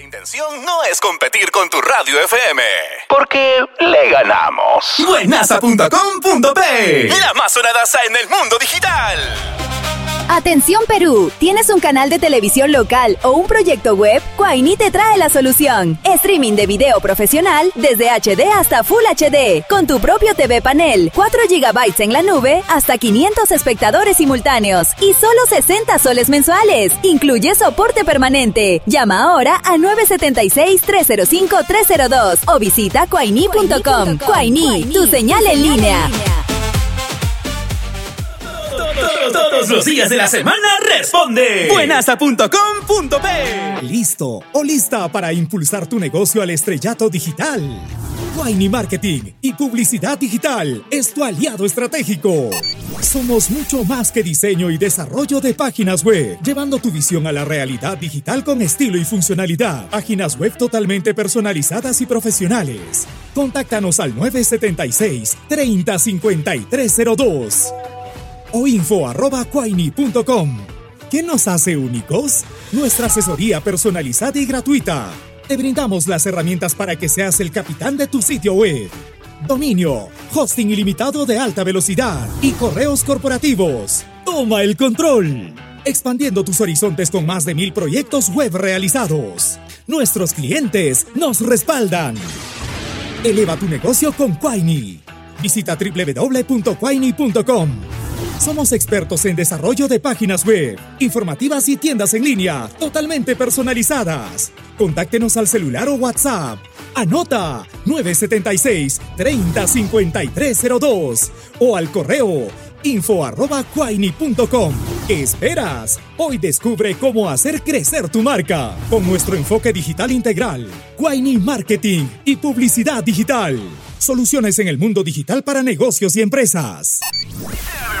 intención no es competir con tu radio FM, porque le ganamos. Buenaza.com.pe, la más sonadaza en el mundo digital. Atención Perú, ¿tienes un canal de televisión local o un proyecto web? Quaini te trae la solución. Streaming de video profesional desde HD hasta Full HD, con tu propio TV panel, 4 GB en la nube, hasta 500 espectadores simultáneos y solo 60 soles mensuales. Incluye soporte permanente. Llama ahora a 976-305-302 o visita quaini.com. Quaini, tu señal en línea. Todos los días de la semana responde Buenaza.com.pe. ¿Listo o lista para impulsar tu negocio al estrellato digital? Quaini Marketing y Publicidad Digital es tu aliado estratégico. Somos mucho más que diseño y desarrollo de páginas web, llevando tu visión a la realidad digital con estilo y funcionalidad. Páginas web totalmente personalizadas y profesionales. Contáctanos al 976-305302 o info@quaini.com. ¿Qué nos hace únicos? Nuestra asesoría personalizada y gratuita. Te brindamos las herramientas para que seas el capitán de tu sitio web. Dominio, hosting ilimitado de alta velocidad y correos corporativos. Toma el control. Expandiendo tus horizontes con más de 1000 proyectos web realizados. Nuestros clientes nos respaldan. Eleva tu negocio con Quaini. Visita www.quaini.com. Somos expertos en desarrollo de páginas web, informativas y tiendas en línea, totalmente personalizadas. Contáctenos al celular o WhatsApp. Anota 976-305302 o al correo info@quaini.com. ¿Qué esperas? Hoy descubre cómo hacer crecer tu marca con nuestro enfoque digital integral. Quaini Marketing y Publicidad Digital. Soluciones en el mundo digital para negocios y empresas.